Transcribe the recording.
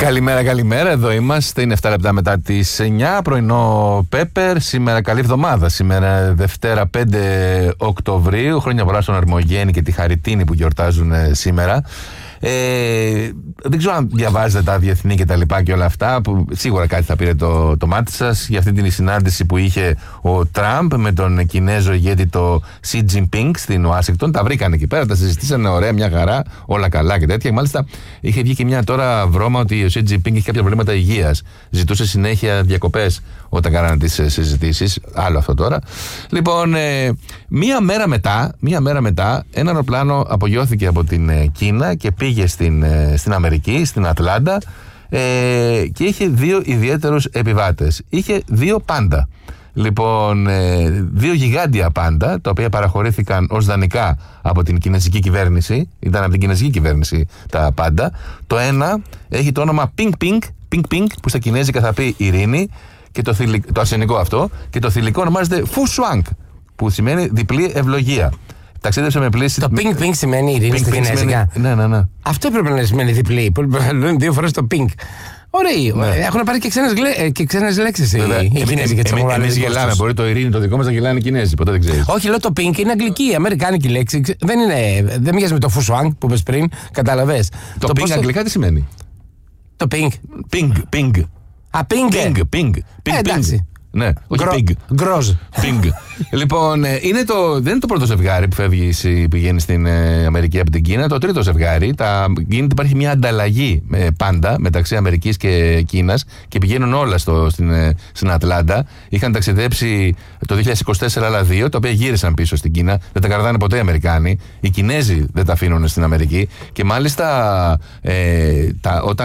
Καλημέρα. Εδώ είμαστε. Είναι 7 λεπτά μετά τις 9. Πρωινό Πέπερ. Σήμερα καλή εβδομάδα. Σήμερα Δευτέρα 5 Οκτωβρίου. Χρόνια πολλά στον Αρμογέννη και τη Χαριτίνη που γιορτάζουν σήμερα. Δεν ξέρω αν διαβάζετε τα διεθνή και τα λοιπά και όλα αυτά, που σίγουρα κάτι θα πήρε το μάτι σας για αυτή την συνάντηση που είχε ο Τραμπ με τον Κινέζο ηγέτη το Xi Jinping στην Ουάσιγκτον. Τα βρήκαν εκεί πέρα, τα συζητήσανε ωραία, μια χαρά, όλα καλά και τέτοια. Μάλιστα είχε βγει και μια τώρα βρώμα ότι ο Xi Jinping έχει κάποια προβλήματα υγείας. Ζητούσε συνέχεια διακοπές όταν κάνανε τις συζητήσεις. Άλλο αυτό τώρα. Λοιπόν, μία μέρα μετά, ένα αεροπλάνο απογειώθηκε από την Κίνα και πήγε στην Αμερική, στην Ατλάντα, και είχε δύο ιδιαίτερους επιβάτες. Είχε δύο πάντα. Λοιπόν, δύο γιγάντια πάντα, τα οποία παραχωρήθηκαν ως δανεικά από την κινέζικη κυβέρνηση. Ήταν από την κινέζικη κυβέρνηση τα πάντα. Το ένα έχει το όνομα Ping Ping, που στα κινέζικα θα πει ειρήνη, και το αρσενικό αυτό, και το θηλυκό ονομάζεται Fu Shuang, που σημαίνει διπλή ευλογία. Ταξίδεψε με πλήση. Το ping ping σημαίνει ειρήνη στα κινέζικα. Ναι. Αυτό έπρεπε να σημαίνει διπλή. Που λένε δύο φορές το ping. Ωραία. Ναι. Έχουν πάρει και ξένες λέξεις οι Κινέζοι. Εμείς γελάμε. Μπορεί το ειρήνη το δικό μας να γελάνε οι Κινέζοι. Ποτέ δεν ξέρεις. Όχι, λέω το ping είναι αγγλική, αμερικάνικη λέξη. Δεν μοιάζει με το φουσουάνγκ που είπες πριν. Κατάλαβες. Το ping αγγλικά τι σημαίνει? Το ping. Ping. Ping. Εντάξει. Ναι, όχι pig. Γκροζ. Ping. Λοιπόν, δεν είναι το πρώτο ζευγάρι που πηγαίνει στην Αμερική από την Κίνα. Το τρίτο ζευγάρι. Υπάρχει μια ανταλλαγή πάντα μεταξύ Αμερικής και Κίνας και πηγαίνουν όλα στην Ατλάντα. Είχαν ταξιδέψει το 2024 άλλα δύο, τα οποία γύρισαν πίσω στην Κίνα. Δεν τα κρατάνε ποτέ οι Αμερικάνοι. Οι Κινέζοι δεν τα αφήνουν στην Αμερική. Και μάλιστα όταν